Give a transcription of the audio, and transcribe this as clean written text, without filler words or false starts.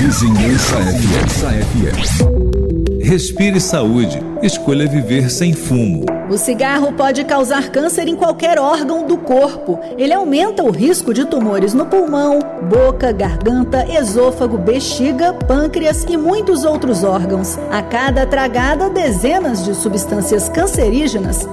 Vizinhança FM. Respire saúde. Escolha viver sem fumo. O cigarro pode causar câncer em qualquer órgão do corpo. Ele aumenta o risco de tumores no pulmão, boca, garganta, esôfago, bexiga, pâncreas e muitos outros órgãos. A cada tragada, dezenas de substâncias cancerígenas